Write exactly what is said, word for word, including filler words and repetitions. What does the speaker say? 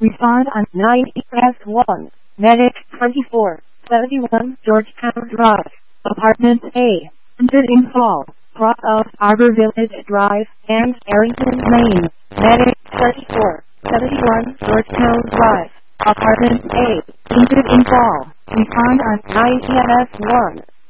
Respond on nine E S one. Medic twenty-four seventy-one Georgetown Drive, Apartment A, Visiting Hall, Cross of Arbor Village Drive, and Arrington, Maine. Medic twenty-four seventy-one Georgetown Drive, Apartment A, Visiting Hall. Respond on nine E S one.